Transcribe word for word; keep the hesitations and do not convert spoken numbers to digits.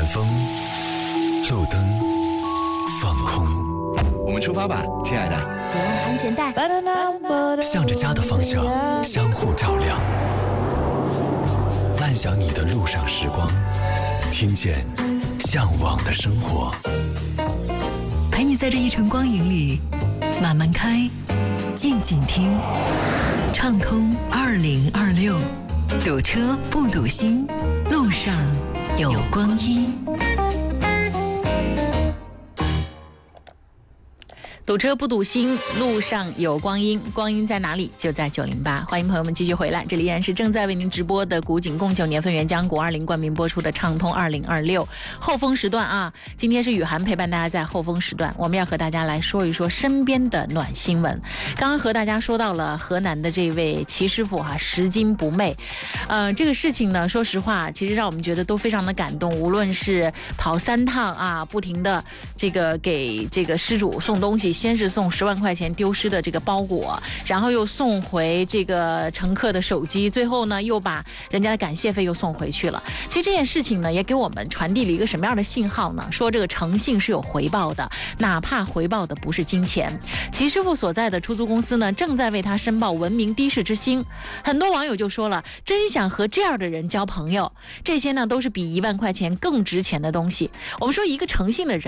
暖风，路灯，放空。 我们出发吧，亲爱的。 别忘了安全带。 向着家的方向相互照亮，慢享你的路上时光，听见向往的生活， 陪你在这一程光影里慢慢开，静静听。畅通二零二六，堵车不堵心，路上有光阴。 堵车不堵心，路上有光阴，光阴在哪里？就在九零八。欢迎朋友们继续回来，这里依然是正在为您直播的古井贡酒年份原浆果二零冠名播出的畅通二零二六后风时段啊。今天是雨涵陪伴大家在后风时段，我们要和大家来说一说身边的暖新闻。刚刚和大家说到了河南的这位齐师傅哈、啊，拾金不昧。呃，这个事情呢，说实话，其实让我们觉得都非常的感动。无论是跑三趟啊，不停的这个给这个失主送东西。先是送十万块钱丢失的这个包裹，然后又送回这个乘客的手机，最后呢又把人家的感谢费又送回去了。其实这件事情呢，也给我们传递了一个什么样的信号呢？说这个诚信是有回报的，哪怕回报的不是金钱。齐师傅所在的出租公司呢，正在为他申报文明的士之星。很多网友就说了，真想和这样的人交朋友。这些呢，都是比一万块钱更值钱的东西。我们说一个诚信的人